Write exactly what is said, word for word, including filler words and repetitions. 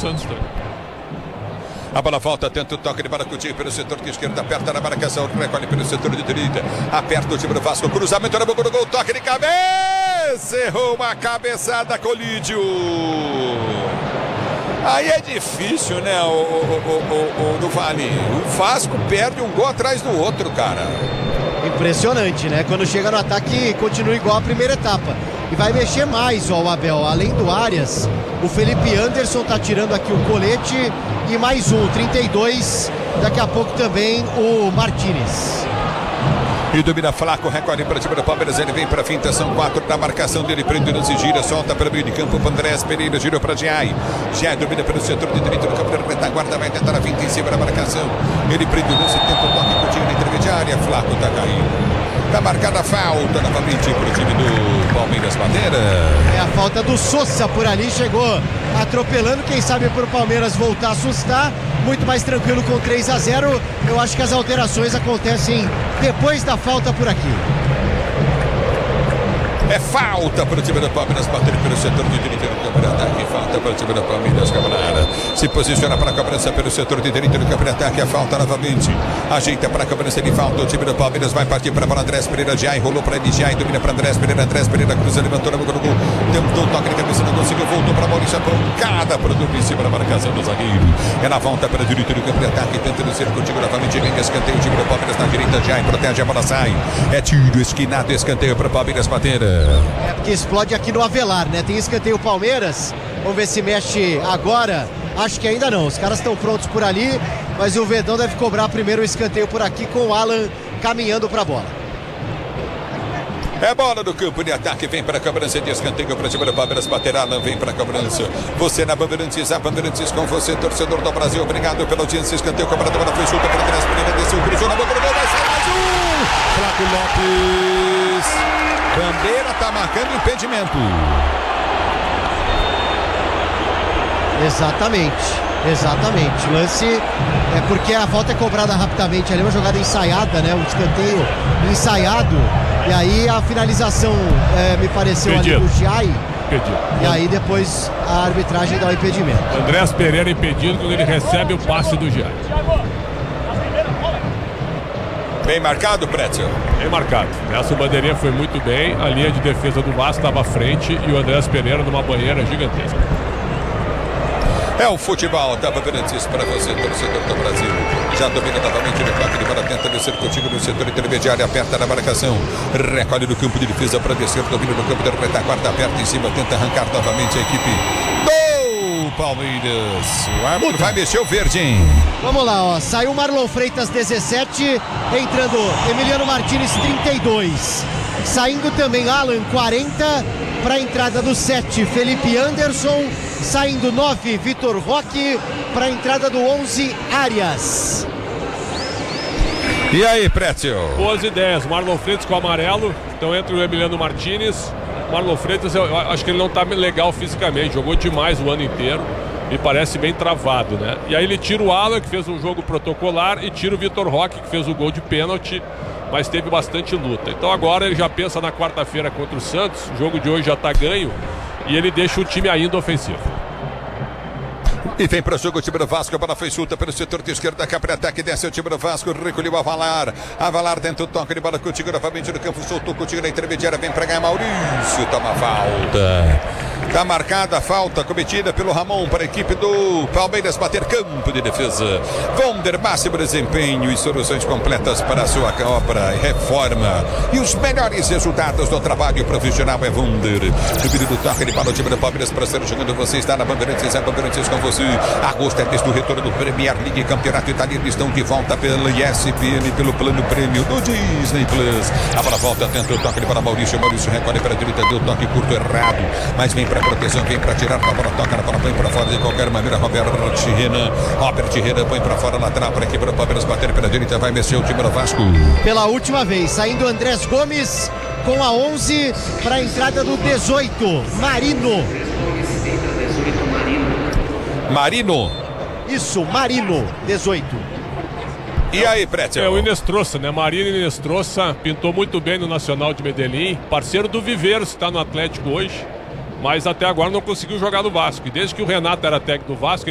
Santos também. A bola volta, tenta o toque de Maracujá pelo setor de esquerda, aperta na marcação, recolhe pelo setor de direita, aperta o time do Vasco, cruzamento na boca do gol, toque de cabeça, errou uma cabeçada, Colídio. Aí é difícil, né, o, o, o, o, o do Vale. O Vasco perde um gol atrás do outro, cara. Impressionante, né? Quando chega no ataque, continua igual a primeira etapa. E vai mexer mais, ó, o Abel. Além do Arias, o Felipe Anderson tá tirando aqui o colete e mais um, trinta e dois. Daqui a pouco também o Martínez. E domina Flaco, recolhe para cima do Palmeiras, ele vem para a finta, são quatro na marcação dele, prende, não se gira, solta para o meio de campo, o Andrés Pereira girou para Giai. Giai domina pelo setor de direito do campo da retaguarda, vai tentar a finta em cima da marcação. Ele prende, não se tenta o toque curtinho na intermediária, Flaco está caindo. Está marcada a falta novamente para o time do Palmeiras Madeira. É a falta do Sousa por ali, chegou atropelando, quem sabe para o Palmeiras voltar a assustar. Muito mais tranquilo com três a zero. Eu acho que as alterações acontecem depois da falta por aqui. É falta para o time do Palmeiras, bater pelo setor de direita do campo de ataque. Falta para o time do Palmeiras, camarada. Se posiciona para a cobrança pelo setor de direita do campo de ataque. A falta novamente. Ajeita para a cobrança de falta. O time do Palmeiras vai partir para a bola. Andrés Pereira, Giai, rolou para ele. Giai domina para Andrés Pereira. Andrés Pereira cruza, levantou na boca do gol. Tentou um toque de cabeça, não conseguiu. Voltou para a Maurício. Pancada para o duplo em cima da marcação do zagueiro. Ela volta para a direita do campo de ataque. Tentando ser contigo novamente. Vem escanteio. O time do Palmeiras na direita. Giai protege, a bola sai. É tiro esquinado. Escanteio para o Palmeiras bater. É porque explode aqui no Avelar, né? Tem escanteio Palmeiras. Vamos ver se mexe agora. Acho que ainda não. Os caras estão prontos por ali, mas o Verdão deve cobrar primeiro o escanteio por aqui com o Alan caminhando para a bola. É bola do campo de ataque, vem para a cobrança de escanteio para cima do Palmeiras, bater Alan, vem para a cobrança. Você na Bandeirantes, a Bandeirantes com você, torcedor do Brasil, obrigado pela audiência, escanteio, cobrador, bola foi solta para trás, Pereira desceu, cruzou na boca do gol, vai ser mais um! Flaco Lopes, Bandeira está marcando impedimento. Exatamente, exatamente. O lance é porque a falta é cobrada rapidamente ali, uma jogada ensaiada, né? Um escanteio ensaiado. E aí a finalização é, me pareceu impedido ali do Giai. Impedido. E aí depois a arbitragem dá o impedimento. Andrés Pereira impedido quando ele recebe o passe do Giai. Bem marcado, Pretzel. Bem marcado. Essa bandeirinha foi muito bem. A linha de defesa do Vasco estava à frente e o Andrés Pereira numa banheira gigantesca. É o futebol da Bandeirantes para você, torcedor do Brasil. Já domina novamente no toque de bola, tenta descer contigo no setor intermediário, aperta na marcação, recolhe no campo de defesa para descer, domina no campo de retaguarda, aperta em cima, tenta arrancar novamente a equipe do Palmeiras. O árbitro vai mexer o verde, hein? Vamos lá, ó. Saiu Marlon Freitas, dezessete, entrando Emiliano Martínez, trinta e dois. Saindo também Alan, quarenta, para a entrada do sete, Felipe Anderson. Saindo nove, Vitor Roque, para a entrada do onze, Arias. E aí, Pretzel? Boas ideias, Marlon Freitas com o amarelo, então entra o Emiliano Martínez. Marlon Freitas, eu acho que ele não está legal fisicamente, jogou demais o ano inteiro, me parece bem travado, né? E aí ele tira o Alan, que fez um jogo protocolar, e tira o Vitor Roque, que fez o gol de pênalti, mas teve bastante luta. Então agora ele já pensa na quarta-feira contra o Santos, o jogo de hoje já está ganho, e ele deixa o time ainda ofensivo. E vem para o jogo o time do Vasco, a bola foi solta pelo setor de esquerda, cá para ataque, desce o time do Vasco, recolheu Avalar, Avalar dentro do toque de bola contigo novamente no campo, soltou contigo na intermediária, vem para ganhar Maurício, toma falta. Está marcada a falta cometida pelo Ramon para a equipe do Palmeiras bater campo de defesa. Vonder, máximo desempenho e soluções completas para a sua obra e reforma. E os melhores resultados do trabalho profissional é Vonder. Subido do toque de bola o time do Palmeiras para ser jogando. Você está na Bandeirantes, é Bandeirantes com você. Agosto é desde o retorno do Premier League, Campeonato Italiano. Estão de volta pela E S P N, pelo plano prêmio do Disney Plus. A bola volta, tenta o toque de bola Maurício. Maurício recolhe para a direita, deu toque curto errado. Mas vem para proteção, vem para tirar, a bola toca na bola, põe para fora de qualquer maneira, Robert Renan, Robert Renan põe para fora, lateral para a equipe do Palmeiras bater pela direita, vai mexer o time do Vasco. Pela última vez, saindo Andrés Gomes com a onze para a entrada do dezoito, Marino. Marino. Isso, Marino, dezoito. E aí, Pretzel? É o Inestrosa, né? Marino Inestrosa pintou muito bem no Nacional de Medellín, parceiro do Viveiro, está no Atlético hoje. Mas até agora não conseguiu jogar no Vasco. E desde que o Renato era técnico do Vasco,